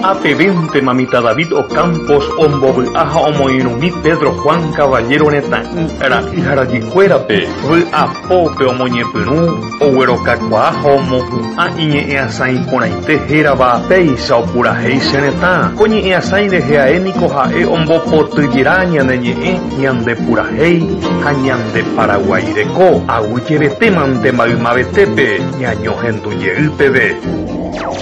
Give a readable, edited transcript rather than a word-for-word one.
Apevente mamita David Ocampos ombovy'a ha omoirũmi Pedro Juan Caballero retã'i Harajikuérape vy'apópe omoñepyrũ oguerokakuaa ha omohu'ã iñe'ẽasãi porãite hérava péicha opurahéi che retã ko ñe'ẽasãi rehe aéniko ha'e ombopotyjera ñane ñe'ẽ ñande purahéi ha ñande Paraguay reko aguyjeretémante maymavetépe ñañohendujeýpeve.